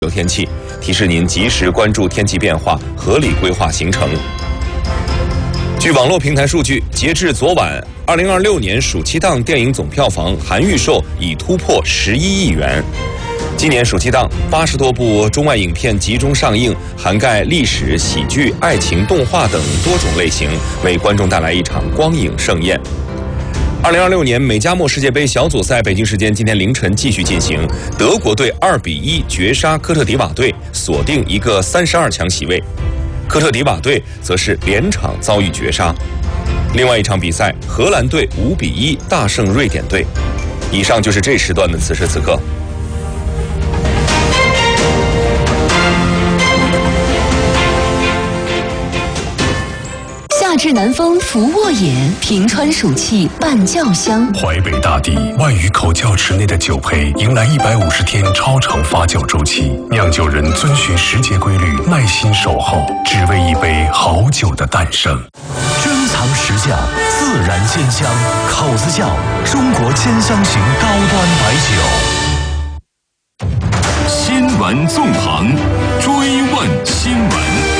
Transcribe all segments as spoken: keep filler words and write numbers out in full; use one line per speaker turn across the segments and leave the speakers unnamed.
有天气，提示您及时关注天气变化，合理规划行程。据网络平台数据，截至昨晚，二零二六年暑期档电影总票房含预售已突破十一亿元。今年暑期档，八十多部中外影片集中上映，涵盖历史、喜剧、爱情、动画等多种类型，为观众带来一场光影盛宴。二零二六年美加墨世界杯小组赛，北京时间今天凌晨继续进行，德国队二比一绝杀科特迪瓦队，锁定一个三十二强席位。科特迪瓦队则是连场遭遇绝杀。另外一场比赛，荷兰队五比一大胜瑞典队。以上就是这时段的此时此刻。
夏至南风拂沃野，平川暑气伴酱香。
淮北大地万余口窖池内的酒胚迎来一百五十天超长发酵周期，酿酒人遵循时节规律，耐心守候，只为一杯好酒的诞生。
珍藏实窖，自然鲜香，口子窖，中国千香型高端白酒。
新闻纵横，追问新闻。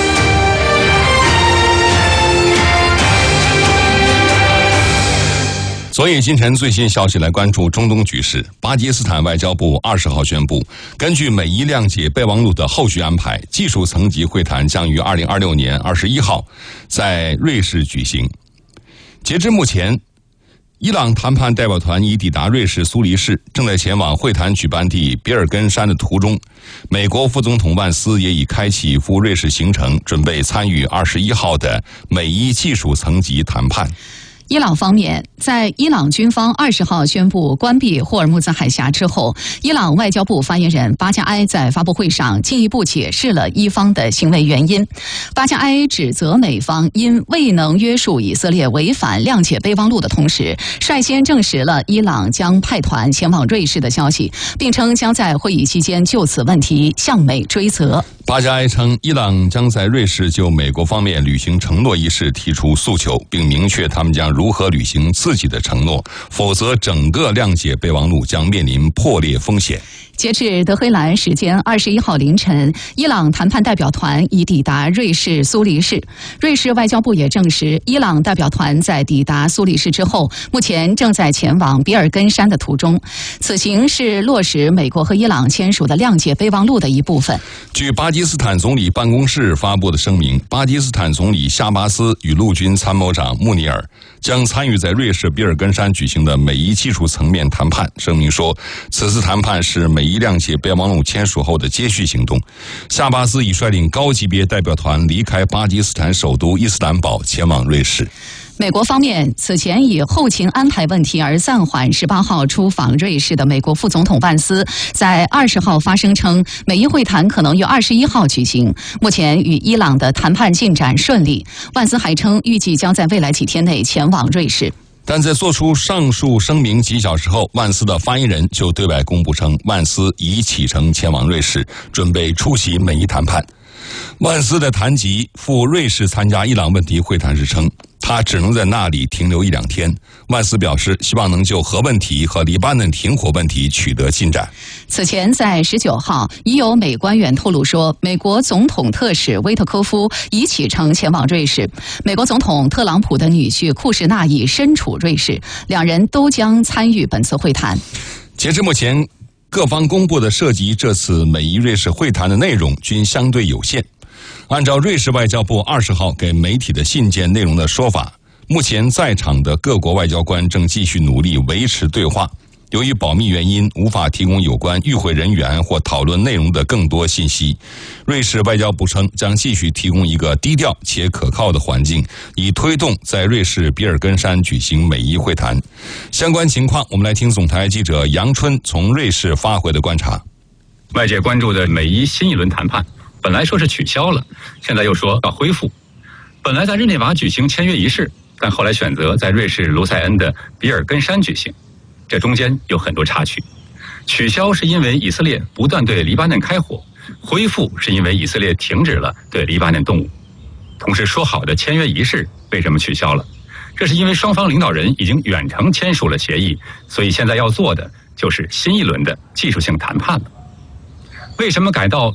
昨夜今晨最新消息来关注中东局势。巴基斯坦外交部二十号宣布，根据美伊谅解备忘录的后续安排，技术层级会谈将于二零二六年二十一号在瑞士举行。截至目前，伊朗谈判代表团已抵达瑞士苏黎世，正在前往会谈举办地比尔根山的途中。美国副总统万斯也已开启赴瑞士行程，准备参与二十一号的美伊技术层级谈判。
伊朗方面，在伊朗军方二十号宣布关闭霍尔木兹海峡之后，伊朗外交部发言人巴加埃在发布会上进一步解释了伊方的行为原因。巴加埃指责美方因未能约束以色列违反谅解备忘录的同时，率先证实了伊朗将派团前往瑞士的消息，并称将在会议期间就此问题向美追责。
巴加埃称，伊朗将在瑞士就美国方面履行承诺一事提出诉求，并明确他们将如何履行自己的承诺，否则整个谅解备忘录将面临破裂风险。
截至德黑兰时间二十一号凌晨，伊朗谈判代表团已抵达瑞士苏黎世。瑞士外交部也证实，伊朗代表团在抵达苏黎世之后，目前正在前往比尔根山的途中。此行是落实美国和伊朗签署的谅解备忘录的一部分。
据巴基斯坦总理办公室发布的声明，巴基斯坦总理夏巴斯与陆军参谋长穆尼尔将参与在瑞士比尔根山举行的美伊技术层面谈判。声明说，此次谈判是美伊谅解备忘录签署后的接续行动。夏巴斯已率领高级别代表团离开巴基斯坦首都伊斯兰堡，前往瑞士。
美国方面此前以后勤安排问题而暂缓十八号出访瑞士的美国副总统万斯，在二十号发声称，美伊会谈可能于二十一号举行。目前与伊朗的谈判进展顺利。万斯还称，预计将在未来几天内前往瑞士。
但在做出上述声明几小时后，万斯的发言人就对外公布称，万斯已启程前往瑞士，准备出席美伊谈判。万斯的谈及赴瑞士参加伊朗问题会谈时称，他只能在那里停留一两天。万斯表示，希望能就核问题和黎巴嫩停火问题取得进展。
此前在十九号，已有美官员透露说，美国总统特使威特科夫已启程前往瑞士，美国总统特朗普的女婿库什纳已身处瑞士，两人都将参与本次会谈。
截至目前，各方公布的涉及这次美伊瑞士会谈的内容均相对有限。按照瑞士外交部二十号给媒体的信件内容的说法，目前在场的各国外交官正继续努力维持对话，由于保密原因，无法提供有关与会人员或讨论内容的更多信息。瑞士外交部称，将继续提供一个低调且可靠的环境，以推动在瑞士比尔根山举行美伊会谈。相关情况，我们来听总台记者杨春从瑞士发回的观察。
外界关注的美伊新一轮谈判，本来说是取消了，现在又说要恢复。本来在日内瓦举行签约仪式，但后来选择在瑞士卢塞恩的比尔根山举行，这中间有很多插曲。取消是因为以色列不断对黎巴嫩开火，恢复是因为以色列停止了对黎巴嫩动武。同时说好的签约仪式为什么取消了？这是因为双方领导人已经远程签署了协议，所以现在要做的就是新一轮的技术性谈判了。为什么改到